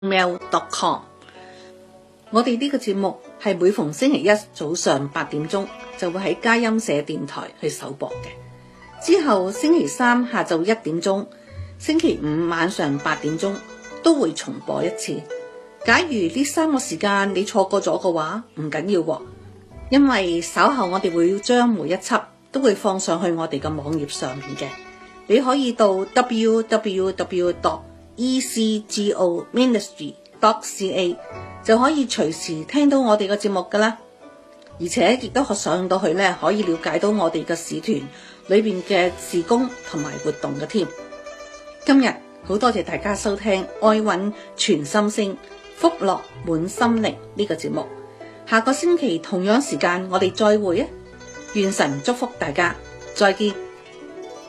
mail.com。我哋呢個節目係每逢星期一早上8點鐘就會喺佳音社電台去首播嘅，之後星期三下晝1點鐘、星期五晚上8點鐘都會重播一次。假如呢3個時間你錯過咗嘅話，唔緊要喎，因為稍後我哋會將每一輯都會放上去我哋嘅網頁上面嘅，你可以到 www.ecgoministry.ca 就可以隨時聽到我哋嘅節目噶啦，而且亦都上到去咧，可以了解到我哋嘅使團裏邊嘅事工同埋活動嘅添。今日好多謝大家收聽愛韻全心聲福樂滿心靈呢個節目，下個星期同樣時間我哋再會啊！願神祝福大家，再見。